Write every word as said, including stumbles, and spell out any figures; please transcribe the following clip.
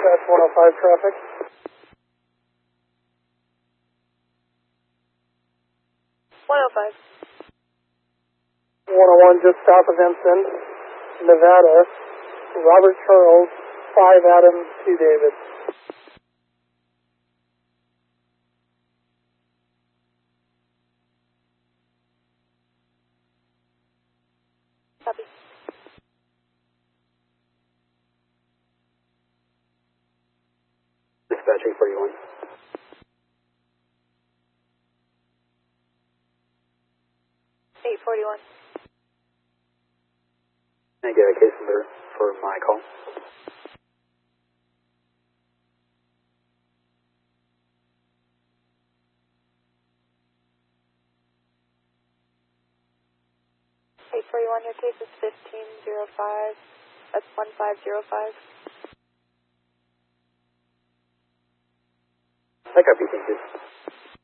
That's one oh five traffic. one oh five. one oh one just south of Ensign, Nevada. Robert Charles, five Adam, two David. Copy. Dispatch eight forty-one. eight forty-one. Can I get a case number for my call? eight forty-one, your case is fifteen oh five. That's one five oh five. I copy, thank you.